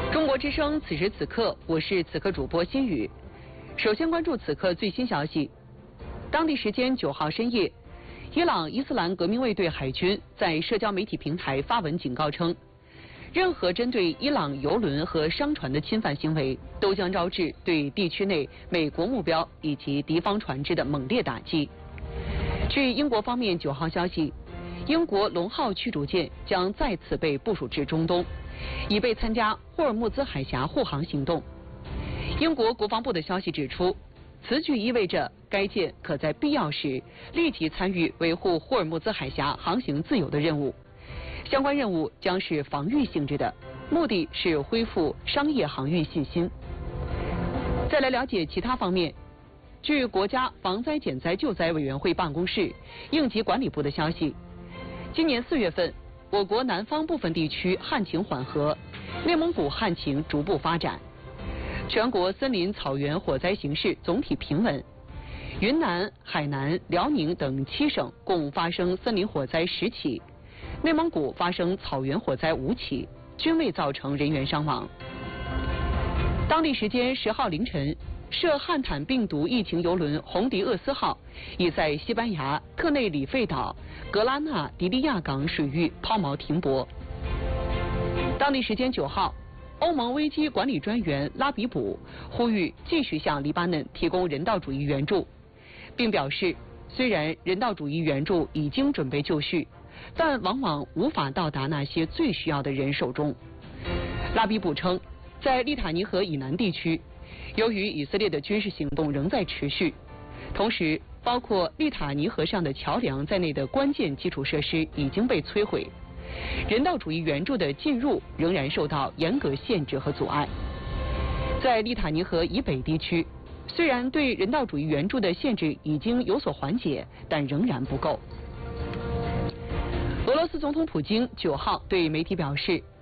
中国之声，此时此刻，我是此刻主播心雨。首先关注此刻最新消息。当地时间9号深夜，伊朗伊斯兰革命卫队海军在社交媒体平台发文警告称，任何针对伊朗油轮和商船的侵犯行为，都将招致对地区内美国目标以及敌方船只的猛烈打击。据英国方面9号消息，英国龙号驱逐舰将再次被部署至中东，以备参加霍尔木兹海峡护航行动。英国国防部的消息指出，此举意味着该舰可在必要时立即参与维护霍尔木兹海峡航行自由的任务。相关任务将是防御性质的，目的是恢复商业航运信心。再来了解其他方面。据国家防灾减灾救灾委员会办公室应急管理部的消息，今年4月份，我国南方部分地区旱情缓和，内蒙古旱情逐步发展，全国森林草原火灾形势总体平稳。云南、海南、辽宁等7省共发生森林火灾10起，内蒙古发生草原火灾5起，均未造成人员伤亡。当地时间10号凌晨，涉汉坦病毒疫情邮轮红迪厄斯号已在西班牙特内里费岛格拉纳迪利亚港水域抛锚停泊。当地时间9号，欧盟危机管理专员拉比卜呼吁继续向黎巴嫩提供人道主义援助，并表示，虽然人道主义援助已经准备就绪，但往往无法到达那些最需要的人手中。拉比卜称，在利塔尼河以南地区，由于以色列的军事行动仍在持续，同时包括利塔尼河上的桥梁在内的关键基础设施已经被摧毁，人道主义援助的进入仍然受到严格限制和阻碍。在利塔尼河以北地区，虽然对人道主义援助的限制已经有所缓解，但仍然不够。俄罗斯总统普京9号对媒体表示，